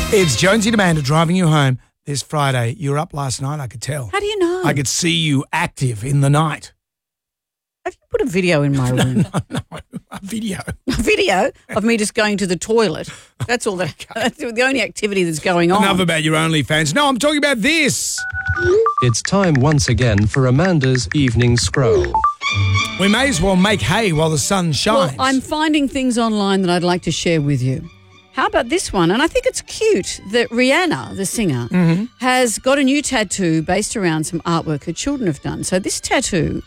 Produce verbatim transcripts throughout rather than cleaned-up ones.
It's Jonesy and Amanda driving you home this Friday. You were up last night, I could tell. How do you know? I could see you active in the night. Have you put a video in my room? no, no, a video. A video of me just going to the toilet. That's all that. That's the only activity that's going on. Enough about your OnlyFans. No, I'm talking about this. It's time once again for Amanda's Evening Scroll. We may as well make hay while the sun shines. Well, I'm finding things online that I'd like to share with you. How about this one? And I think it's cute that Rihanna, the singer, mm-hmm. has got a new tattoo based around some artwork her children have done. So this tattoo,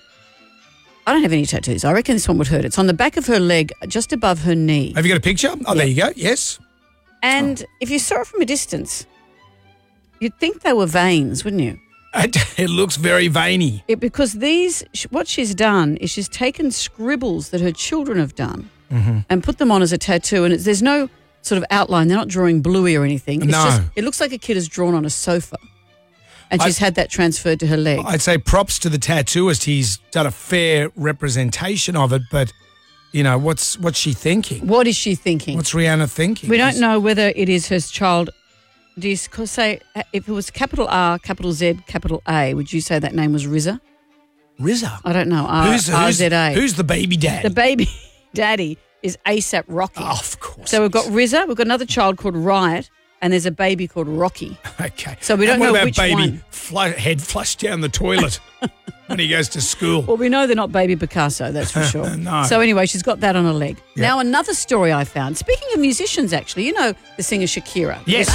I don't have any tattoos. I reckon this one would hurt. It's on the back of her leg, just above her knee. Have you got a picture? Oh, yeah. There you go. Yes. And oh. if you saw it from a distance, you'd think they were veins, wouldn't you? It, it looks very veiny. It, because these, what she's done is she's taken scribbles that her children have done mm-hmm. and put them on as a tattoo. And it's, there's no sort of outline. They're not drawing Bluey or anything. It's no. just, it looks like a kid has drawn on a sofa. And she's I, had that transferred to her leg. I'd say props to the tattooist. He's done a fair representation of it, but, you know, what's what's she thinking? What is she thinking? What's Rihanna thinking? We don't know whether it is her child. Do you say, if it was capital R, capital Z, capital A, would you say that name was R Z A? R Z A? I don't know. R- who's, who's, R Z A. Who's the baby daddy? The baby daddy is ASAP Rocky. Oh, of course. So we've got R Z A, we've got another child called Riot, and there's a baby called Rocky. Okay. So we don't and what know about which baby one. Fl- head flushed down the toilet when he goes to school? Well, we know they're not baby Picasso, that's for sure. No. So anyway, she's got that on her leg. Yep. Now another story I found. Speaking of musicians, actually, you know the singer Shakira. Yes.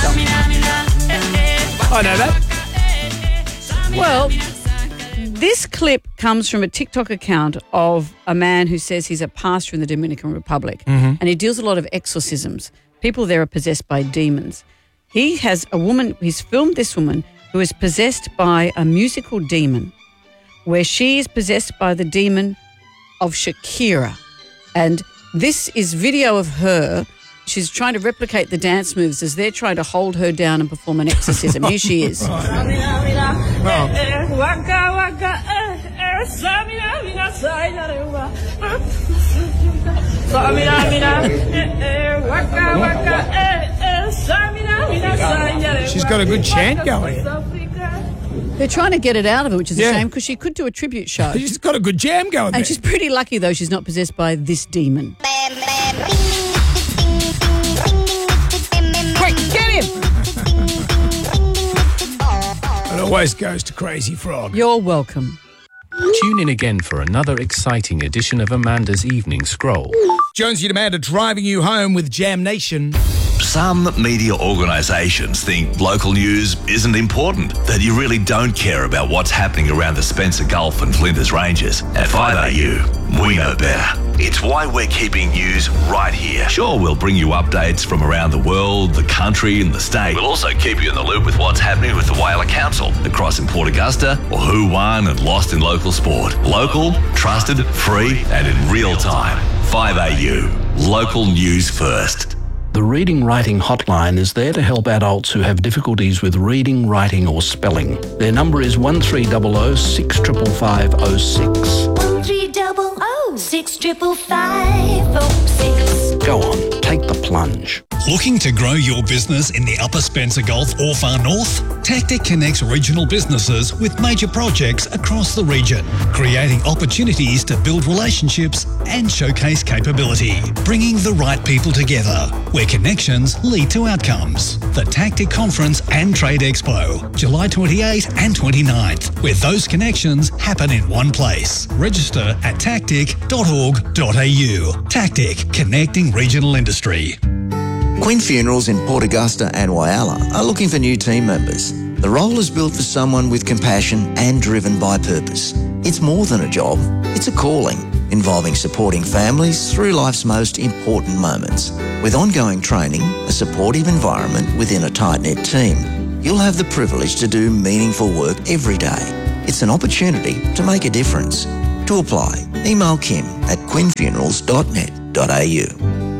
I know that. Well, this clip comes from a TikTok account of a man who says he's a pastor in the Dominican Republic mm-hmm. and he deals a lot of exorcisms. People there are possessed by demons. He has a woman, he's filmed this woman who is possessed by a musical demon where she is possessed by the demon of Shakira. And this is video of her. She's trying to replicate the dance moves as they're trying to hold her down and perform an exorcism. Here she is. Oh. She's got a good chant going. They're trying to get it out of her, which is yeah. a shame because she could do a tribute show. She's got a good jam going. And there. she's pretty lucky, though, she's not possessed by this demon. Quick, get him! It always goes to Crazy Frog. You're welcome. Tune in again for another exciting edition of Amanda's Evening Scroll. Jonesy and Amanda driving you home with Jam Nation. Some media organisations think local news isn't important, that you really don't care about what's happening around the Spencer Gulf and Flinders Ranges. At five A U, we know better. It's why we're keeping news right here. Sure, we'll bring you updates from around the world, the country and the state. We'll also keep you in the loop with what's happening with the Whaler Council across in Port Augusta or who won and lost in local sport. Local, trusted, free and in real time. five A U, local news first. The Reading Writing Hotline is there to help adults who have difficulties with reading, writing or spelling. Their number is one three zero zero six five five zero six. one three zero zero six five five zero six. Go on, take the plunge. Looking to grow your business in the Upper Spencer Gulf or far north? Tactic connects regional businesses with major projects across the region, creating opportunities to build relationships and showcase capability, bringing the right people together, where connections lead to outcomes. The Tactic Conference and Trade Expo, July twenty-eighth and twenty-ninth, where those connections happen in one place. Register at tactic dot org dot a u. Tactic, connecting regional industry. Quinn Funerals in Port Augusta and Whyalla are looking for new team members. The role is built for someone with compassion and driven by purpose. It's more than a job, it's a calling, involving supporting families through life's most important moments. With ongoing training, a supportive environment within a tight-knit team, you'll have the privilege to do meaningful work every day. It's an opportunity to make a difference. To apply, email Kim at quinn funerals dot net dot a u.